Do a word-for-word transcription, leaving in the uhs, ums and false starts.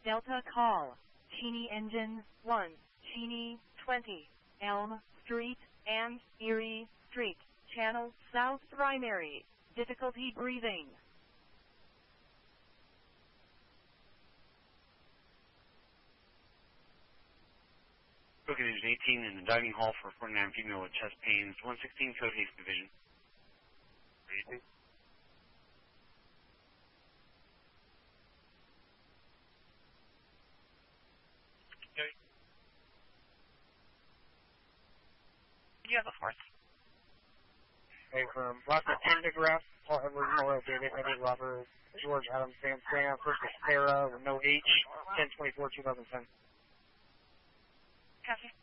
Delta call. Cheney engine one. Cheney twenty. Elm Street and Erie Street. Channel South primary. Difficulty breathing. Booking engine eighteen in the diving hall for forty-nine female with chest pains. one sixteen code haste division. eighteen. Okay. You have the fourth. Okay, from Roger Pendergrass, Paul Edward Noel David, Edward Robert, George Adam Sam Sam, first is Sarah with no H, ten twenty-four two thousand ten. Copy.